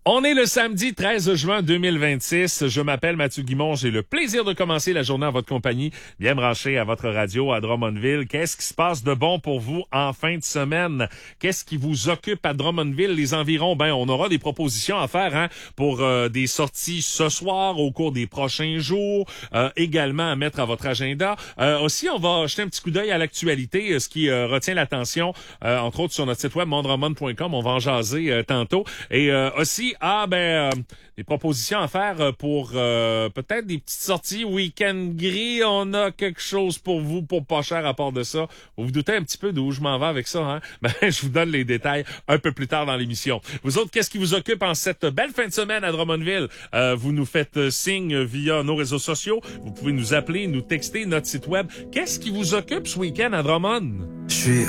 On est le samedi 13 juin 2026. Je m'appelle Mathieu Guimond. J'ai le plaisir de commencer la journée en votre compagnie, bien branché à votre radio à Drummondville. Qu'est-ce qui se passe de bon pour vous en fin de semaine? Qu'est-ce qui vous occupe à Drummondville, les environs? On aura des propositions à faire pour des sorties ce soir, au cours des prochains jours, également à mettre à votre agenda. Aussi, on va jeter un petit coup d'œil à l'actualité, ce qui retient l'attention, entre autres sur notre site web mondrummond.com. On va en jaser tantôt. Et aussi, des propositions à faire pour peut-être des petites sorties week-end gris. On a quelque chose pour vous pour pas cher à part de ça. Vous vous doutez un petit peu d'où je m'en vais avec ça, hein? Je vous donne les détails un peu plus tard dans l'émission. Vous autres, qu'est-ce qui vous occupe en cette belle fin de semaine à Drummondville? Vous nous faites signe via nos réseaux sociaux. Vous pouvez nous appeler, nous texter, notre site web. Qu'est-ce qui vous occupe ce week-end à Drummond?